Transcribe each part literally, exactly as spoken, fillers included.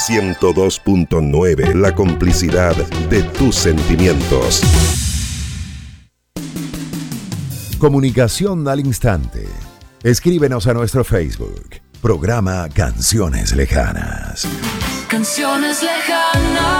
ciento dos punto nueve, la complicidad de tus sentimientos. Comunicación al instante. Escríbenos a nuestro Facebook. Programa Canciones Lejanas. Canciones lejanas.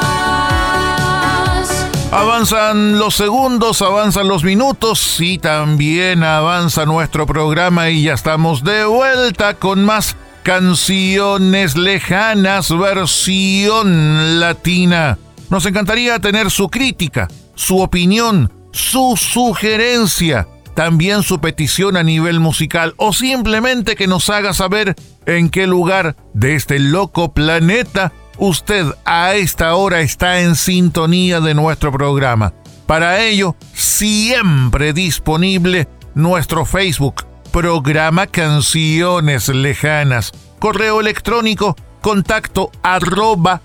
Avanzan los segundos, avanzan los minutos y también avanza nuestro programa y ya estamos de vuelta con más Canciones Lejanas versión latina. Nos encantaría tener su crítica, su opinión, su sugerencia, también su petición a nivel musical o simplemente que nos haga saber en qué lugar de este loco planeta usted a esta hora está en sintonía de nuestro programa. Para ello, siempre disponible nuestro Facebook, Programa Canciones Lejanas. Correo electrónico, contacto arroba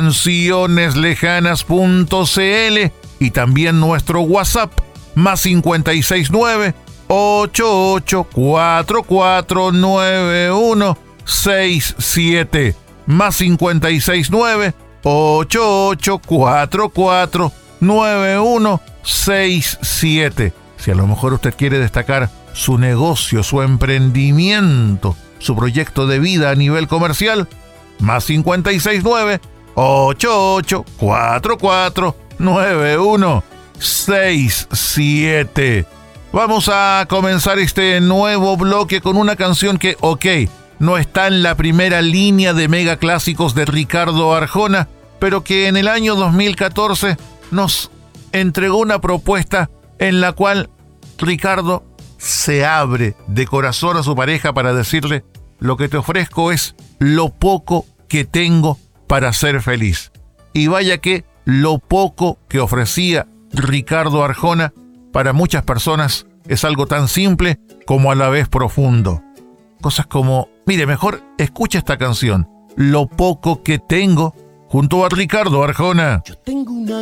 cancioneslejanas.cl y también nuestro WhatsApp, más cincuenta y seis nueve, ocho ocho cuatro cuatro nueve uno seis siete. Más cincuenta y seis nueve, ocho ocho cuatro cuatro nueve uno seis siete. Si a lo mejor usted quiere destacar su negocio, su emprendimiento, su proyecto de vida a nivel comercial, más cincuenta y seis nueve, ocho ocho cuatro cuatro nueve uno seis siete. Vamos a comenzar este nuevo bloque con una canción que, ok, no está en la primera línea de mega clásicos de Ricardo Arjona, pero que en el año dos mil catorce nos entregó una propuesta en la cual Ricardo se abre de corazón a su pareja para decirle: lo que te ofrezco es lo poco que tengo para ser feliz. Y vaya que lo poco que ofrecía Ricardo Arjona para muchas personas es algo tan simple como a la vez profundo. Cosas como, mire, mejor escucha esta canción, Lo poco que tengo, junto a Ricardo Arjona. Yo tengo una